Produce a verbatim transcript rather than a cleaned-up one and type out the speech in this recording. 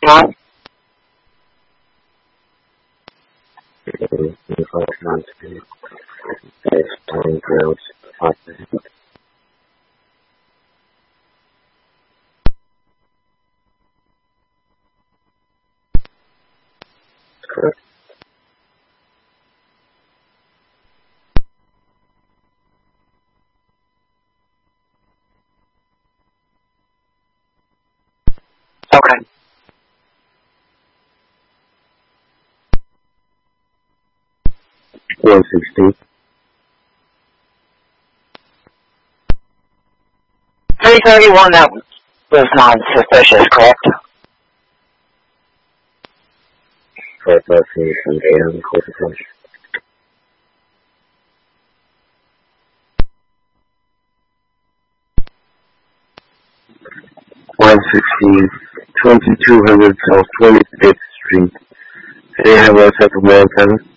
not. Correct. Okay. one sixteen. three thirty-one, that was non-suspicious, correct? For person from data on the course of time. one sixteen, twenty-two hundred South twenty-fifth Street. They have a settlement center.